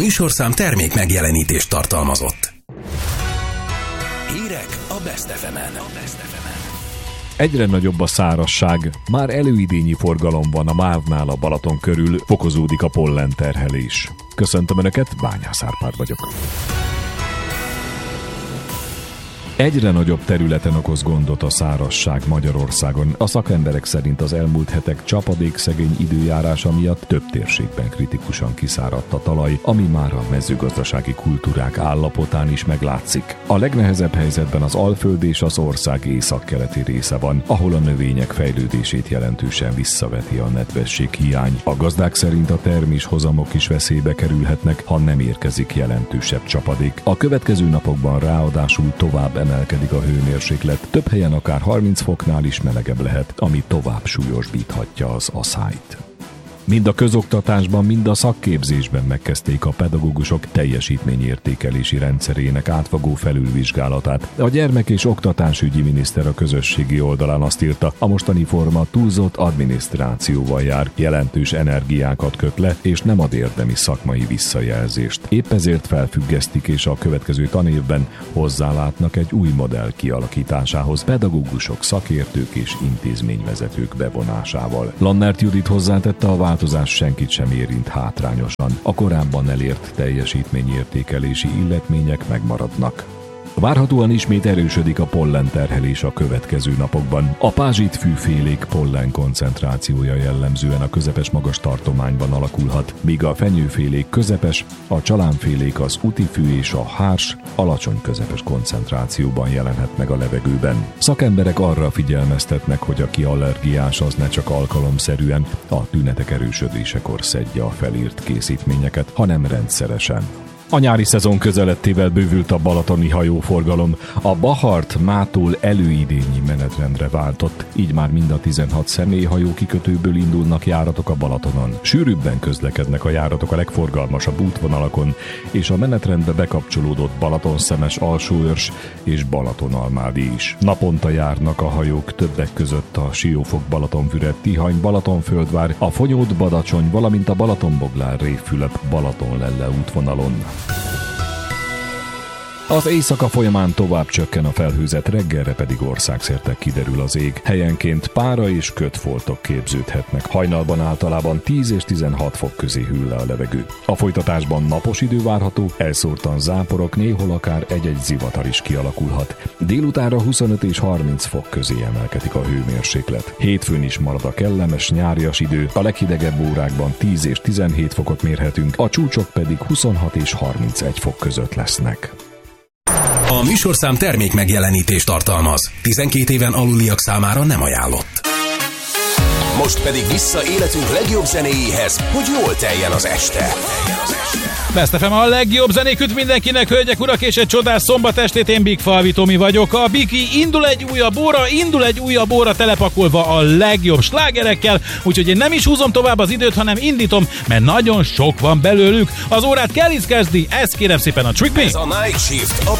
műsorszám termék megjelenítést tartalmazott. Hírek a Best FM-en. Egyre nagyobb a szárazság, már előidényi forgalom van a MÁV-nál a Balaton körül, fokozódik a pollenterhelés. Köszöntöm Önöket, Bányász Árpád vagyok. Egyre nagyobb területen okoz gondot a szárazság Magyarországon. A szakemberek szerint az elmúlt hetek csapadékszegény időjárása miatt több térségben kritikusan kiszáradt a talaj, ami már a mezőgazdasági kultúrák állapotán is meglátszik. A legnehezebb helyzetben az Alföld és az ország északkeleti része van, ahol a növények fejlődését jelentősen visszaveti a nedvesség hiány. A gazdák szerint a terméshozamok is veszélybe kerülhetnek, ha nem érkezik jelentősebb csapadék. A következő napokban ráadásul tovább emelkedik a hőmérséklet, több helyen akár 30 foknál is melegebb lehet, ami tovább súlyosbíthatja az aszályt. Mind a közoktatásban, mind a szakképzésben megkezdték a pedagógusok teljesítményértékelési rendszerének átfogó felülvizsgálatát. A gyermek- és oktatásügyi miniszter a közösségi oldalán azt írta, a mostani forma túlzott adminisztrációval jár, jelentős energiákat köt le, és nem ad érdemi szakmai visszajelzést. Épp ezért felfüggesztik, és a következő tanévben hozzálátnak egy új modell kialakításához, pedagógusok, szakértők és intézményvezetők bevonásával. Lannert Judit hozzátette, a változás senkit sem érint hátrányosan. A korábban elért teljesítményértékelési illetmények megmaradnak. Várhatóan ismét erősödik a pollenterhelés a következő napokban. A pázsitfűfélék pollen koncentrációja jellemzően a közepes-magas tartományban alakulhat, míg a fenyőfélék közepes, a csalánfélék az utifű és a hárs alacsony közepes koncentrációban jelenhet meg a levegőben. Szakemberek arra figyelmeztetnek, hogy aki allergiás, az ne csak alkalomszerűen a tünetek erősödésekor szedje a felírt készítményeket, hanem rendszeresen. A nyári szezon közelettével bővült a balatoni hajóforgalom. A Bahart mától előidényi menetrendre váltott, így már mind a 16 személyhajó kikötőből indulnak járatok a Balatonon. Sűrűbben közlekednek a járatok a legforgalmasabb útvonalakon, és a menetrendbe bekapcsolódott Balatonszemes, Alsóörs és Balatonalmádi is. Naponta járnak a hajók többek között a Siófok, Balatonfüred, Tihany, Balatonföldvár, a Fonyód-Badacsony, valamint a Balatonboglár, Révfülöp, Balatonlelle útvonalon. Az éjszaka folyamán tovább csökken a felhőzet, reggelre pedig országszerte kiderül az ég. Helyenként pára és kötfoltok képződhetnek. Hajnalban általában 10 és 16 fok közé hűl le a levegő. A folytatásban napos idő várható, elszórtan záporok, néhol akár egy-egy zivatar is kialakulhat. Délutánra 25 és 30 fok közé emelkedik a hőmérséklet. Hétfőn is marad a kellemes nyárias idő, a leghidegebb órákban 10 és 17 fokot mérhetünk, a csúcsok pedig 26 és 31 fok között lesznek. A műsorszám termék megjelenítést tartalmaz. 12 éven aluliak számára nem ajánlott. Most pedig vissza életünk legjobb zenéjéhez, hogy jól teljen az este. Best FM a legjobb zenék üt mindenkinek, hölgyek, urak, és egy csodás szombat estét, én Big Falvi Tomi vagyok. A Biki indul egy újabb óra telepakolva a legjobb slágerekkel, úgyhogy én nem is húzom tovább az időt, hanem indítom, mert nagyon sok van belőlük. Az órát kell is kezdni, ezt kérem szépen a Trick Me. Ez a Night Shift, a